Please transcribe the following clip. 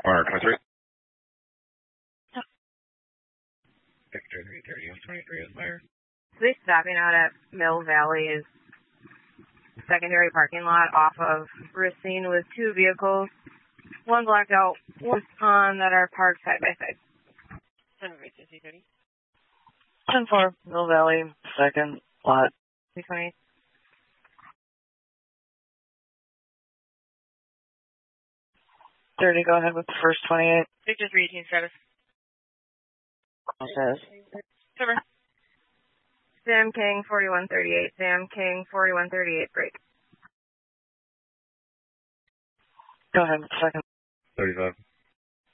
Or 23. Victor 330 23 is fire. Police stopping out at Mill Valley's secondary parking lot off of Racine with two vehicles. One blacked out, one on that are parked side by side. 10-4, Mill Valley, second lot. 320. Go ahead with the first 28. Victor 318 status. Says. Cover. Sam King 4138. Sam King 4138. Break. Go ahead with the second. 35.